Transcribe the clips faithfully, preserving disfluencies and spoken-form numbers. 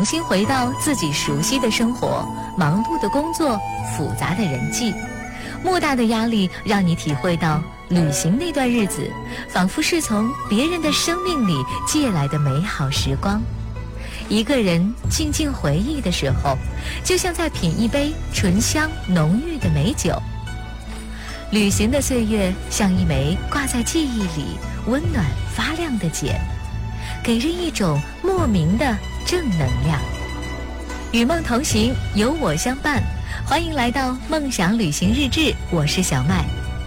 重新回到自己熟悉的生活，忙碌的工作，复杂的人际，莫大的压力让你体会到旅行那段日子仿佛是从别人的生命里借来的美好时光。一个人静静回忆的时候，就像在品一杯醇香浓郁的美酒。旅行的岁月像一枚挂在记忆里温暖发亮的茧，给人一种莫名的正能量。与梦同行，有我相伴，欢迎来到梦想旅行日志，我是小麦。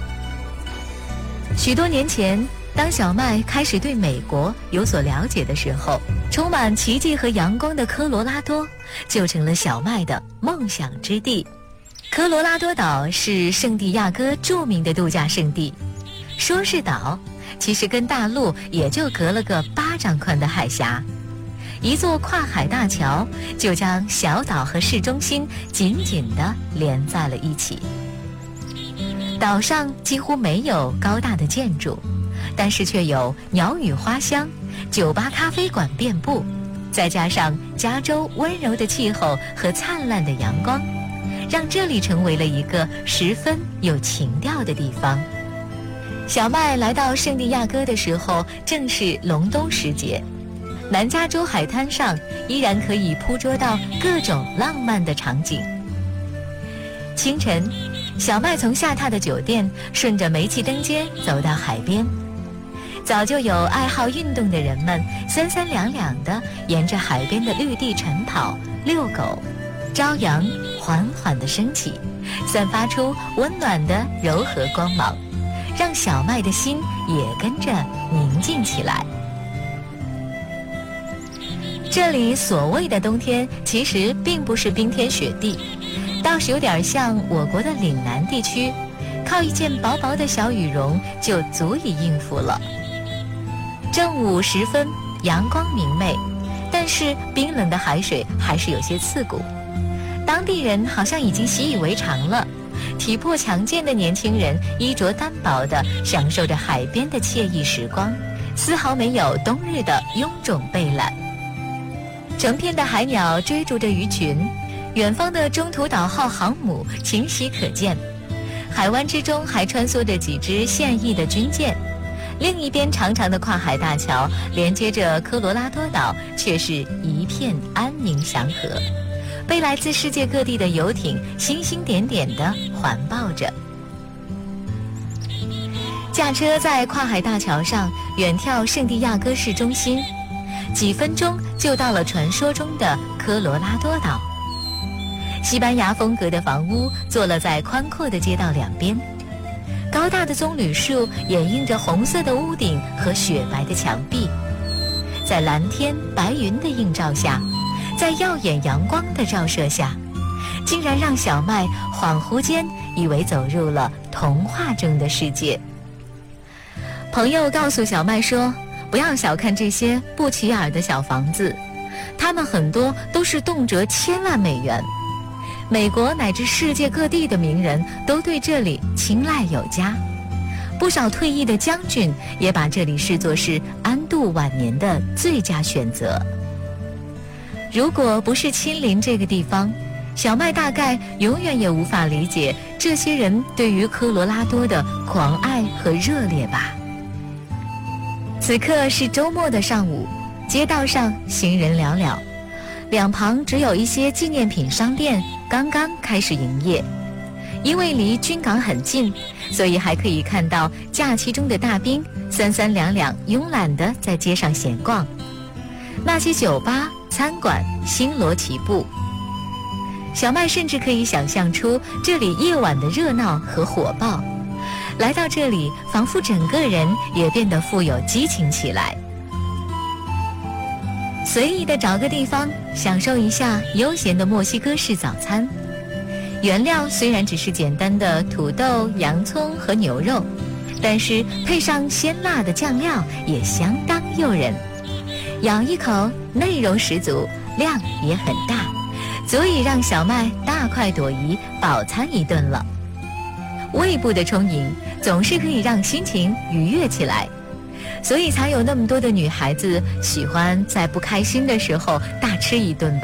许多年前，当小麦开始对美国有所了解的时候，充满奇迹和阳光的科罗拉多就成了小麦的梦想之地。科罗拉多岛是圣地亚哥著名的度假胜地，说是岛，其实跟大陆也就隔了个巴掌宽的海峡。一座跨海大桥就将小岛和市中心紧紧地连在了一起。岛上几乎没有高大的建筑，但是却有鸟语花香，酒吧咖啡馆遍布，再加上加州温柔的气候和灿烂的阳光，让这里成为了一个十分有情调的地方。小麦来到圣地亚哥的时候，正是隆冬时节，南加州海滩上依然可以捕捉到各种浪漫的场景。清晨，小麦从下榻的酒店顺着煤气灯街走到海边，早就有爱好运动的人们三三两两地沿着海边的绿地晨跑、遛狗。朝阳缓缓地升起，散发出温暖的柔和光芒，让小麦的心也跟着宁静起来。这里所谓的冬天，其实并不是冰天雪地，倒是有点像我国的岭南地区，靠一件薄薄的小羽绒就足以应付了。正午时分，阳光明媚，但是冰冷的海水还是有些刺骨。当地人好像已经习以为常了，体魄强健的年轻人衣着单薄地享受着海边的惬意时光，丝毫没有冬日的臃肿惫懒。成片的海鸟追逐着鱼群，远方的中途岛号航母清晰可见，海湾之中还穿梭着几支现役的军舰。另一边长长的跨海大桥连接着科罗拉多岛，却是一片安宁祥和，被来自世界各地的游艇星星点点地环抱着。驾车在跨海大桥上远眺圣地亚哥市中心，几分钟就到了传说中的科罗拉多岛。西班牙风格的房屋坐落在宽阔的街道两边，高大的棕榈树掩映着红色的屋顶和雪白的墙壁，在蓝天白云的映照下，在耀眼阳光的照射下，竟然让小麦恍惚间以为走入了童话中的世界。朋友告诉小麦说，不要小看这些不起眼的小房子，它们很多都是动辄千万美元。美国乃至世界各地的名人都对这里青睐有加，不少退役的将军也把这里视作是安度晚年的最佳选择。如果不是亲临这个地方，小麦大概永远也无法理解这些人对于科罗拉多的狂爱和热烈吧。此刻是周末的上午，街道上行人寥寥，两旁只有一些纪念品商店刚刚开始营业。因为离军港很近，所以还可以看到假期中的大兵三三两两慵懒地在街上闲逛。那些酒吧餐馆星罗棋布，小麦甚至可以想象出这里夜晚的热闹和火爆。来到这里，仿佛整个人也变得富有激情起来。随意的找个地方享受一下悠闲的墨西哥式早餐，原料虽然只是简单的土豆、洋葱和牛肉，但是配上鲜辣的酱料也相当诱人。咬一口，内容十足，量也很大，足以让小麦大快朵颐，饱餐一顿了。胃部的充盈总是可以让心情愉悦起来，所以才有那么多的女孩子喜欢在不开心的时候大吃一顿吧。